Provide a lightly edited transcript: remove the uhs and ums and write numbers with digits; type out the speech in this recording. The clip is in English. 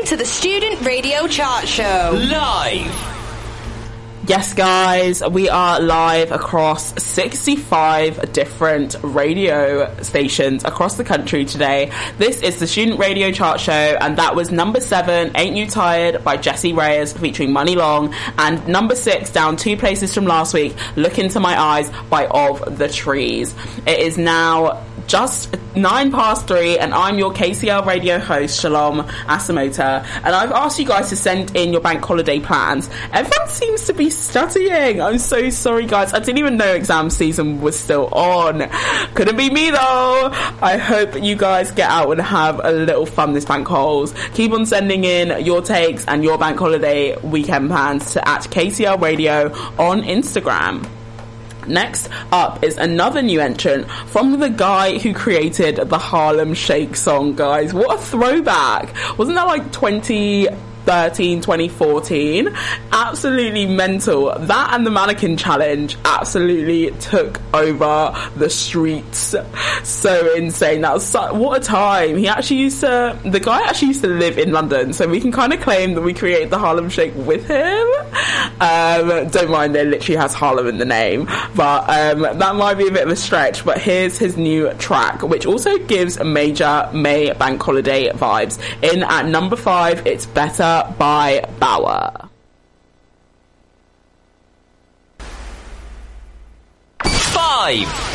to the Student Radio Chart Show. Live! Yes, guys, we are live across 65 different radio stations across the country today. This is the Student Radio Chart Show, and that was number 7, Ain't You Tired, by Jessie Reyez featuring Money Long, and number 6, down 2 places from last week, Look Into My Eyes by Of The Trees. It is now just 3:09, and I'm your KCL radio host, Shalom Asamota, and I've asked you guys to send in your bank holiday plans. Everyone seems to be studying. I'm so sorry, guys. I didn't even know exam season was still on. Couldn't be me, though. I hope you guys get out and have a little fun this bank holes. Keep on sending in your takes and your bank holiday weekend plans to @KCL Radio on Instagram. Next up is another new entrant from the guy who created the Harlem Shake song, guys. What a throwback. Wasn't that like 2013, 2014? Absolutely mental. That and the Mannequin Challenge absolutely took over the streets. So insane. That was what a time. The guy actually used to live in London, so we can kind of claim that we created the Harlem Shake with him. Don't mind, it literally has Harlem in the name, but that might be a bit of a stretch. But here's his new track, which also gives a major May bank holiday vibes. In at number 5, It's Better by Bauer. 5.